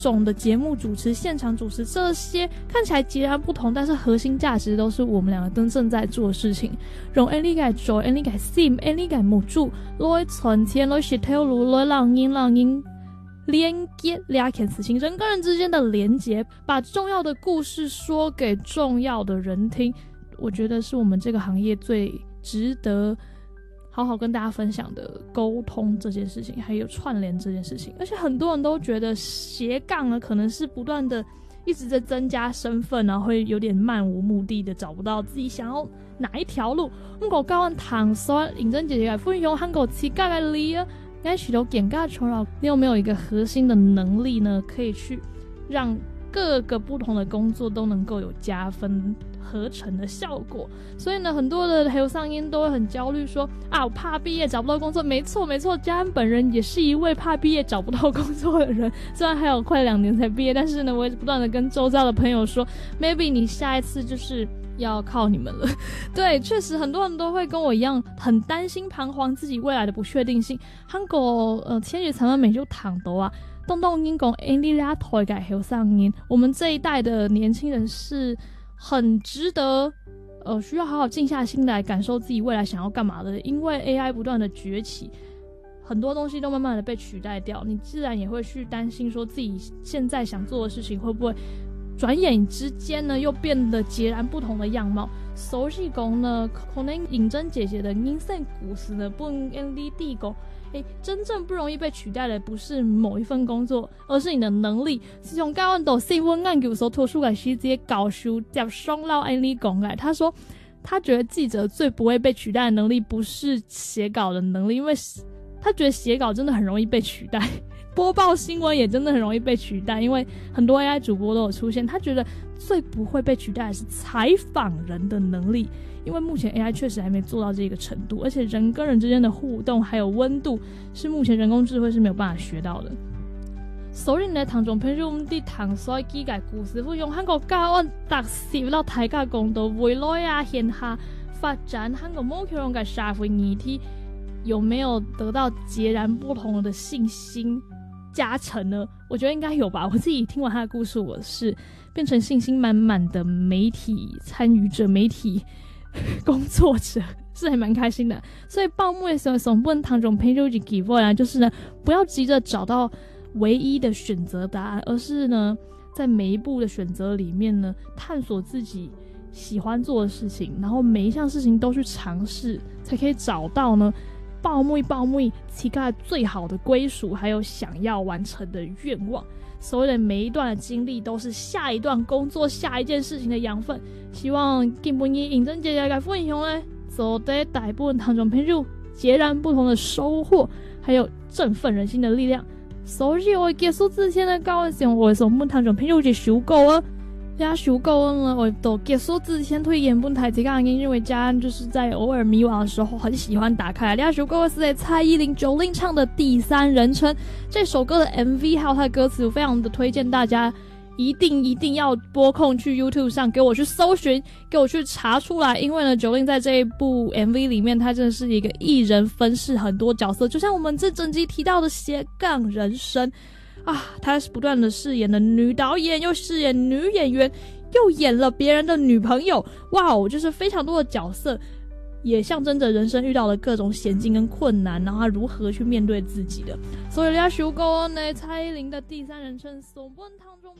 种的节目主持、现场主持，这些看起来截然不同，但是核心价值都是我们两个真正在做的事情。用 你的做 你的心 你的母主来存钱来协调路来让人连接俩件事情，人跟人之间的连接，把重要的故事说给重要的人听，我觉得是我们这个行业最值得好好跟大家分享的沟通这件事情，还有串联这件事情。而且很多人都觉得斜杠呢，可能是不断的一直在增加身份啊，会有点漫无目的的找不到自己想要哪一条路。我教人探索，认真姐姐来分享韩国自家的理啊，该许多简介重要。你有没有一个核心的能力呢，可以去让各个不同的工作都能够有加分合成的效果？所以呢，很多的留上音都会很焦虑说啊，我怕毕业找不到工作。没错，嘉安本人也是一位怕毕业找不到工作的人，虽然还有快2年才毕业，但是呢，我也不断的跟周遭的朋友说 maybe 你下一次就是要靠你们了。对，确实很多人都会跟我一样很担心彷徨自己未来的不确定性。韩国千日长美就躺斗啊，动音讲你俩台改后上音，我们这一代的年轻人是很值得需要好好静下心来感受自己未来想要干嘛的。因为 AI 不断的崛起，很多东西都慢慢的被取代掉，你自然也会去担心说自己现在想做的事情会不会转眼之间呢又变得截然不同的样貌。所以讲呢，可能尹真姐姐的人生故事呢，不能你地讲真正不容易被取代的不是某一份工作，而是你的能力。自从教案到新闻研究所图书馆系这些教授接送到安利讲来，他说他觉得记者最不会被取代的能力不是写稿的能力，因为他觉得写稿真的很容易被取代，播报新闻也真的很容易被取代，因为很多 AI 主播都有出现。他觉得最不会被取代的是采访人的能力，因为目前 AI 确实还没做到这个程度，而且人跟人之间的互动还有温度是目前人工智慧是没有办法学到的。所以呢，唐总朋友我们的唐所几个故事会用韩国教案特色到大家讲到未来啊现下发展韩国某种的社会议题有没有得到截然不同的信心加成呢？我觉得应该有吧。我自己听完他的故事，我是变成信心满满的媒体参与者、媒体工作者，是还蛮开心的。所以报幕的时候，总不能当中朋友一记过来，就是呢，不要急着找到唯一的选择答案，而是呢，在每一步的选择里面呢，探索自己喜欢做的事情，然后每一项事情都去尝试，才可以找到呢报幕期待最好的归属，还有想要完成的愿望。所有的每一段的经历都是下一段工作、下一件事情的养分。希望今晡日认真姐姐来分享呢，做得大部分当中朋友截然不同的收获，还有振奋人心的力量。所以我结束之前的教的时候，我送本当中朋友一首歌啊。家属够了，我都结束之前推荐本台这个因为家人就是在偶尔迷惘的时候很喜欢打开家属够是在蔡依林90唱的第三人称这首歌的 MV 还有它的歌词，我非常的推荐大家一定要拨空去 YouTube 上给我去搜寻，给我去查出来。因为呢，90在这一部 MV 里面，他真的是一个艺人分饰很多角色，就像我们这整集提到的斜杠人生啊，他是不断的饰演的女导演，又饰演女演员，又演了别人的女朋友，哇哦，就是非常多的角色，也象征着人生遇到的各种险境跟困难，然后他如何去面对自己的。所以人家说过呢，蔡依林的第三人称送本汤中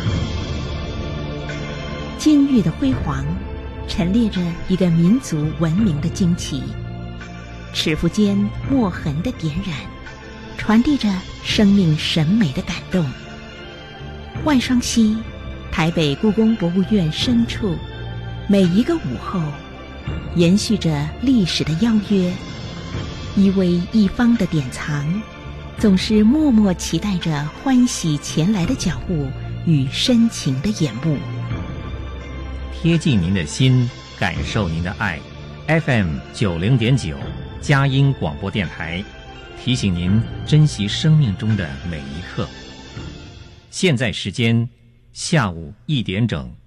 监狱的辉煌陈列着一个民族文明的惊奇，尺幅间墨痕的点染传递着生命审美的感动。万双溪，台北故宫博物院深处，每一个午后延续着历史的邀约，一微一方的典藏，总是默默期待着欢喜前来的脚步与深情的眼目。 贴近您的心，感受您的爱。FM 90.9佳音广播电台提醒您珍惜生命中的每一刻。现在时间下午1点整。